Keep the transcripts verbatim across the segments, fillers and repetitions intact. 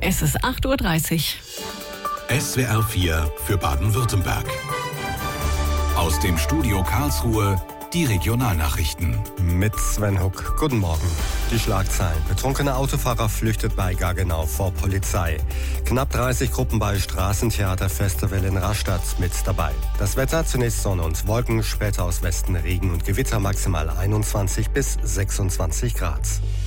Es ist acht Uhr dreißig. S W R vier für Baden-Württemberg. Aus dem Studio Karlsruhe die Regionalnachrichten. Mit Sven Huck. Guten Morgen. Die Schlagzeilen. Betrunkener Autofahrer flüchtet bei Gaggenau vor Polizei. Knapp dreißig Gruppen bei Straßentheaterfestival in Rastatt mit dabei. Das Wetter: zunächst Sonne und Wolken, später aus Westen Regen und Gewitter, maximal einundzwanzig bis sechsundzwanzig Grad.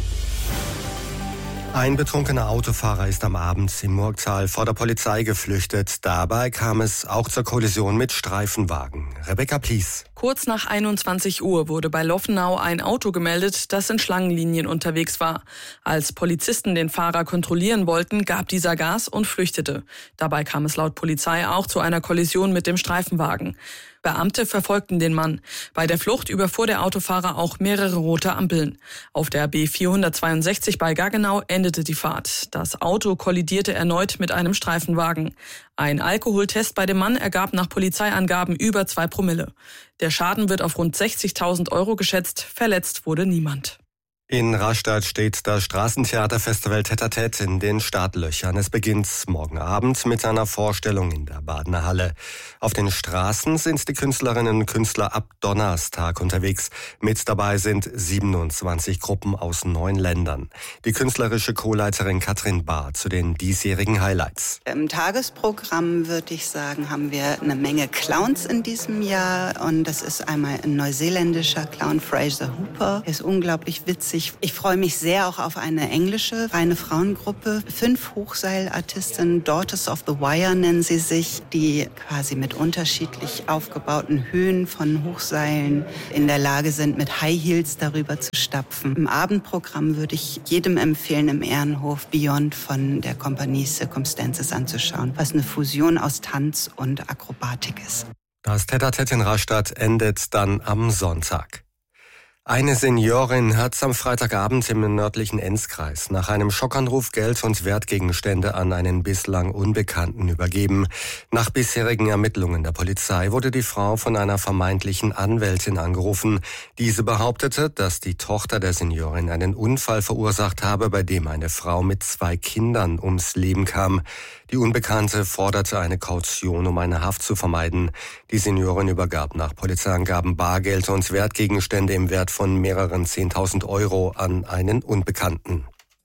Ein betrunkener Autofahrer ist am Abend im Murgtal vor der Polizei geflüchtet. Dabei kam es auch zur Kollision mit Streifenwagen. Rebecca Plies. Kurz nach einundzwanzig Uhr wurde bei Loffenau ein Auto gemeldet, das in Schlangenlinien unterwegs war. Als Polizisten den Fahrer kontrollieren wollten, gab dieser Gas und flüchtete. Dabei kam es laut Polizei auch zu einer Kollision mit dem Streifenwagen. Beamte verfolgten den Mann. Bei der Flucht überfuhr der Autofahrer auch mehrere rote Ampeln. Auf der B vierhundertzweiundsechzig bei Gaggenau endete die Fahrt. Das Auto kollidierte erneut mit einem Streifenwagen. Ein Alkoholtest bei dem Mann ergab nach Polizeiangaben über zwei Promille. Der Schaden wird auf rund sechzigtausend Euro geschätzt. Verletzt wurde niemand. In Rastatt steht das Straßentheaterfestival Tête-à-Tête in den Startlöchern. Es beginnt morgen Abend mit einer Vorstellung in der Badener Halle. Auf den Straßen sind die Künstlerinnen und Künstler ab Donnerstag unterwegs. Mit dabei sind siebenundzwanzig Gruppen aus neun Ländern. Die künstlerische Co-Leiterin Katrin Bahr zu den diesjährigen Highlights. Im Tagesprogramm, würde ich sagen, haben wir eine Menge Clowns in diesem Jahr. Und das ist einmal ein neuseeländischer Clown, Fraser Hooper. Er ist unglaublich witzig. Ich freue mich sehr auch auf eine englische, reine Frauengruppe. Fünf Hochseilartistinnen, Daughters of the Wire nennen sie sich, die quasi mit unterschiedlich aufgebauten Höhen von Hochseilen in der Lage sind, mit High Heels darüber zu stapfen. Im Abendprogramm würde ich jedem empfehlen, im Ehrenhof Beyond von der Kompanie Circumstances anzuschauen, was eine Fusion aus Tanz und Akrobatik ist. Das Tête-à-Tête in Rastatt endet dann am Sonntag. Eine Seniorin hat am Freitagabend im nördlichen Enzkreis nach einem Schockanruf Geld und Wertgegenstände an einen bislang Unbekannten übergeben. Nach bisherigen Ermittlungen der Polizei wurde die Frau von einer vermeintlichen Anwältin angerufen. Diese behauptete, dass die Tochter der Seniorin einen Unfall verursacht habe, bei dem eine Frau mit zwei Kindern ums Leben kam. Die Unbekannte forderte eine Kaution, um eine Haft zu vermeiden. Die Seniorin übergab nach Polizeiangaben Bargeld und Wertgegenstände im Wert von mehreren zehntausend Euro an einen Unbekannten.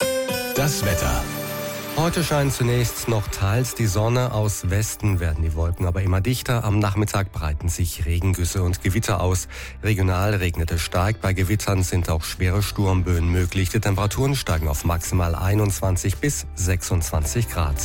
Das Wetter. Heute scheint zunächst noch teils die Sonne. Aus Westen werden die Wolken aber immer dichter. Am Nachmittag breiten sich Regengüsse und Gewitter aus. Regional regnet es stark. Bei Gewittern sind auch schwere Sturmböen möglich. Die Temperaturen steigen auf maximal einundzwanzig bis sechsundzwanzig Grad.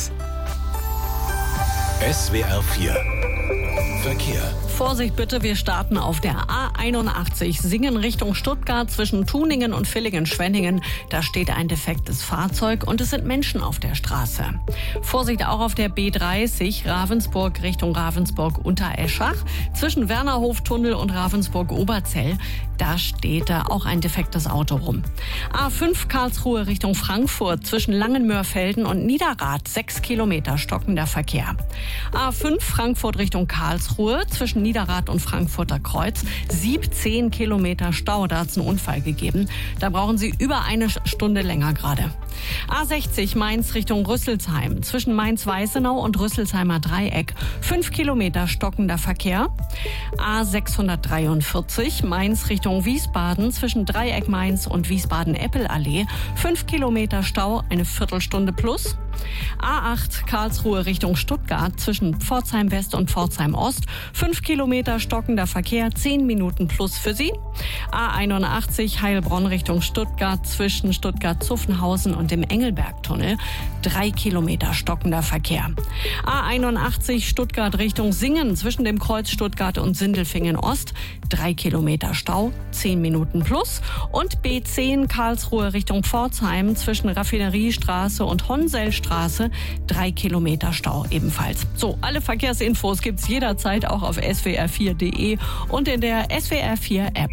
S W R vier Verkehr. Vorsicht bitte, wir starten auf der A einundachtzig Singen Richtung Stuttgart zwischen Tuningen und Villingen-Schwenningen. Da steht ein defektes Fahrzeug und es sind Menschen auf der Straße. Vorsicht auch auf der B dreißig Ravensburg Richtung Ravensburg-Untereschach zwischen Wernerhof-Tunnel und Ravensburg-Oberzell. Da steht da auch ein defektes Auto rum. A fünf Karlsruhe Richtung Frankfurt zwischen Langenmörfelden und Niederrad. Sechs Kilometer stockender Verkehr. A fünf Frankfurt Richtung Karlsruhe zwischen Niederrad und Frankfurter Kreuz. siebzehn Kilometer Stau, da hat es einen Unfall gegeben. Da brauchen Sie über eine Stunde länger gerade. A sechzig Mainz Richtung Rüsselsheim zwischen Mainz-Weißenau und Rüsselsheimer Dreieck. fünf Kilometer stockender Verkehr. A sechshundertdreiundvierzig Mainz Richtung Wiesbaden zwischen Dreieck Mainz und Wiesbaden-Eppelallee. fünf Kilometer Stau, eine Viertelstunde plus. A acht Karlsruhe Richtung Stuttgart zwischen Pforzheim West und Pforzheim Ost. fünf Kilometer stockender Verkehr, zehn Minuten plus für Sie. A einundachtzig Heilbronn Richtung Stuttgart zwischen Stuttgart-Zuffenhausen und dem Engelbergtunnel. drei Kilometer stockender Verkehr. A einundachtzig Stuttgart Richtung Singen zwischen dem Kreuz Stuttgart und Sindelfingen Ost. drei Kilometer Stau, zehn Minuten plus. Und B zehn Karlsruhe Richtung Pforzheim zwischen Raffineriestraße und Honsellstraße. drei Kilometer Stau ebenfalls. So, alle Verkehrsinfos gibt's jederzeit auch auf S W R vier Punkt de und in der S W R vier App.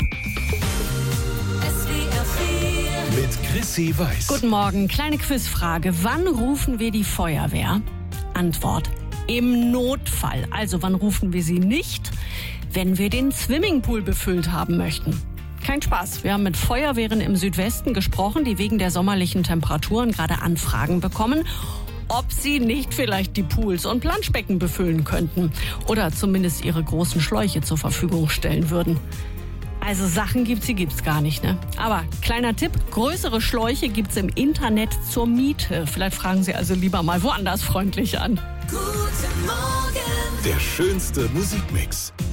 Mit Chrissy Weiß. Guten Morgen, kleine Quizfrage. Wann rufen wir die Feuerwehr? Antwort: im Notfall. Also wann rufen wir sie nicht? Wenn wir den Swimmingpool befüllt haben möchten. Kein Spaß. Wir haben mit Feuerwehren im Südwesten gesprochen, die wegen der sommerlichen Temperaturen gerade Anfragen bekommen. ob sie nicht vielleicht die Pools und Planschbecken befüllen könnten oder zumindest ihre großen Schläuche zur Verfügung stellen würden. Also Sachen gibt's, die gibt's gar nicht, ne? Aber kleiner Tipp, größere Schläuche gibt's im Internet zur Miete. Vielleicht fragen Sie also lieber mal woanders freundlich an. Guten Morgen. Der schönste Musikmix.